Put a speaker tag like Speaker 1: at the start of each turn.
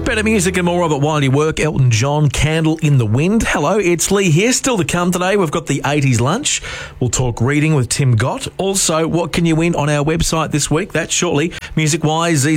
Speaker 1: Better music and more of it while you work. Elton John, Candle in the Wind. Hello, it's Lee here. Still to come today, we've got the 80s lunch. We'll talk reading with Tim Gott. Also, what can you win on our website this week? That's shortly. Music-wise,